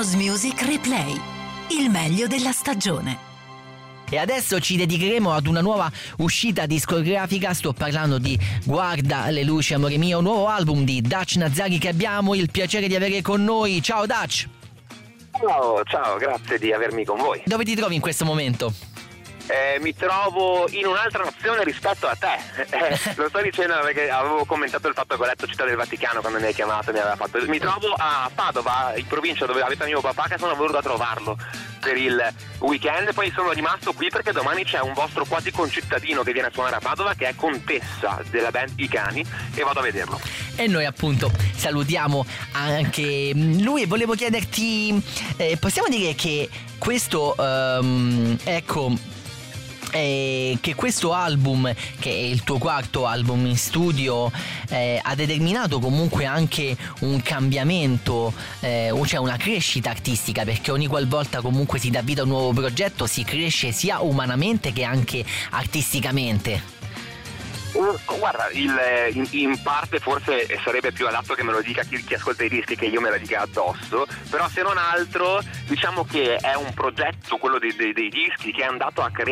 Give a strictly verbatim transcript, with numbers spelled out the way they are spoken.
House Music Replay, il meglio della stagione. E adesso ci dedicheremo ad una nuova uscita discografica. Sto parlando di Guarda le luci, amore mio, un nuovo album di Dutch Nazzari che abbiamo il piacere di avere con noi. Ciao Dutch! Ciao, ciao, grazie di avermi con voi. Dove ti trovi in questo momento? Eh, mi trovo in un'altra nazione rispetto a te. Eh, lo sto dicendo perché avevo commentato il fatto che ho letto Città del Vaticano quando mi hai chiamato e mi aveva fatto. Mi trovo a Padova, in provincia dove abita mio papà, che sono venuto a trovarlo per il weekend. Poi sono rimasto qui perché domani c'è un vostro quasi concittadino che viene a suonare a Padova, che è Contessa della band I Cani, e vado a vederlo. E noi appunto salutiamo anche lui e volevo chiederti, eh, possiamo dire che questo um, ecco Eh, che questo album, che è il tuo quarto album in studio, eh, ha determinato comunque anche un cambiamento, eh, cioè una crescita artistica, perché ogni qualvolta comunque si dà vita a un nuovo progetto si cresce sia umanamente che anche artisticamente. Guarda, il, in, in parte forse sarebbe più adatto che me lo dica chi, chi ascolta i dischi che io me la dica addosso, però se non altro diciamo che è un progetto, quello dei, dei, dei dischi, che è andato a crescere